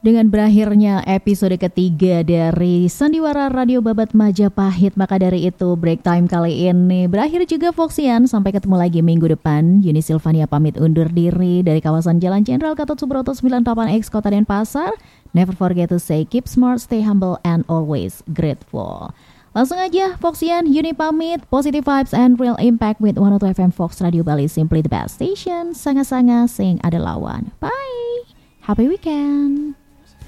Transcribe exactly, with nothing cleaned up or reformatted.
Dengan berakhirnya episode ketiga dari Sandiwara Radio Babat Majapahit, maka dari itu break time kali ini berakhir juga Foxian. Sampai ketemu lagi minggu depan. Yuni Silvania pamit undur diri dari kawasan Jalan Jenderal Gatot Subroto sembilan puluh delapan X Kota Denpasar. Never forget to say keep smart, stay humble, and always grateful. Langsung aja Foxian, Yuni pamit. Positive vibes and real impact with one oh two F M Fox Radio Bali, simply the best station. Sanga-sanga sing ada lawan. Bye. Happy weekend.